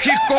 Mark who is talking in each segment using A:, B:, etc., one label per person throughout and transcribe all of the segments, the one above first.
A: México.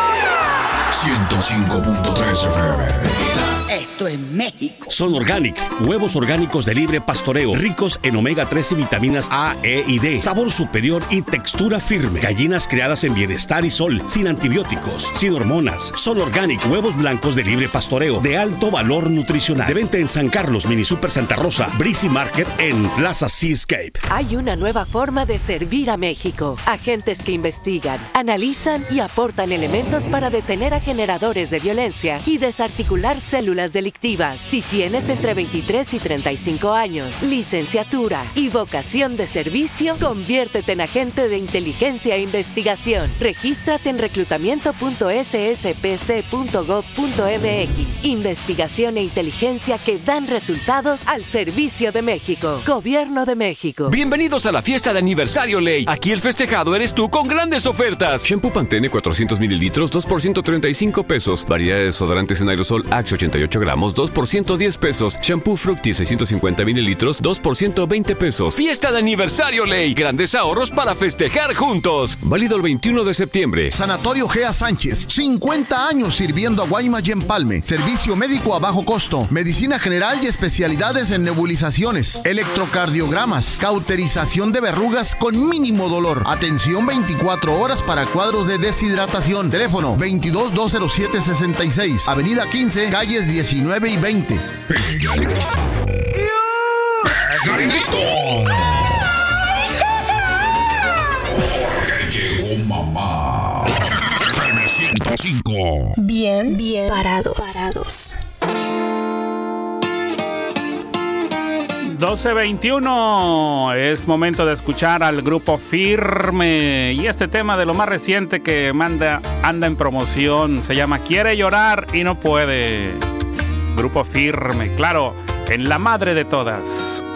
A: 105.3 FM.
B: Esto es México.
C: Son Organic, huevos orgánicos de libre pastoreo, ricos en omega 3 y vitaminas A, E y D, sabor superior y textura firme. Gallinas criadas en bienestar y sol, sin antibióticos, sin hormonas. Son Organic, huevos blancos de libre pastoreo, de alto valor nutricional. De venta en San Carlos, Mini Super Santa Rosa, Breezy Market en Plaza Seascape.
D: Hay una nueva forma de servir a México. Agentes que investigan, analizan y aportan elementos para detener a generadores de violencia y desarticular células delictivas. Si tienes entre 23 y 35 años, licenciatura y vocación de servicio, conviértete en agente de inteligencia e investigación. Regístrate en reclutamiento.sspc.gov.mx. Investigación e inteligencia que dan resultados al servicio de México. Gobierno de México.
E: Bienvenidos a la fiesta de aniversario Ley. Aquí el festejado eres tú con grandes ofertas. Shampoo Pantene 400 mililitros, 2 por 135 pesos. Variedad de desodorantes en aerosol Axe 88 gramos, 2 por 110 pesos. Shampoo Fructis 650 mililitros, 2 por 120 pesos. Fiesta de aniversario Ley. Grandes ahorros para festejar juntos. Válido el 21 de septiembre.
F: Sanatorio Gea Sánchez, 50 años sirviendo a Guaymas y Empalme. Servicio médico a bajo costo. Medicina general y especialidades en nebulizaciones, electrocardiogramas, cauterización de verrugas con mínimo dolor. Atención 24 horas para cuadros de deshidratación. Teléfono 22-207-66. Avenida 15, calles 19 y 20.
A: Pega el grito. Pega el grito. Porque llegó mamá. FM 105.
G: Bien parados.
H: 12:21, es momento de escuchar al Grupo Firme y este tema de lo más reciente que anda en promoción se llama Quiere llorar y no puede. Grupo Firme, claro, en la madre de todas.